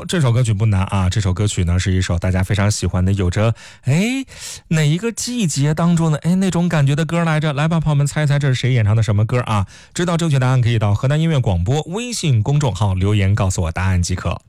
这首歌曲不难啊，这首歌曲呢是一首大家非常喜欢的，有着哪一个季节当中的那种感觉的歌来着？来吧，朋友们猜一猜这是谁演唱的什么歌啊？知道正确答案可以到河南音乐广播微信公众号留言告诉我答案即可。